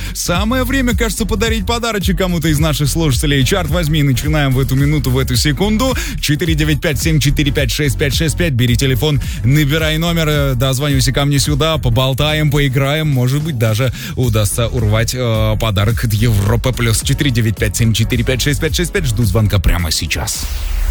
Самое время, кажется, подарить подарочек кому-то из наших слушателей. Чарт возьми, начинаем в эту минуту, в эту секунду. 495-745-6565. Бери телефон, набирай номер, дозванивайся ко мне сюда, поболтаем, поиграем. Может быть, даже удастся урвать подарок от Европы+. 495-745-6565. Жду звонка прямо сейчас.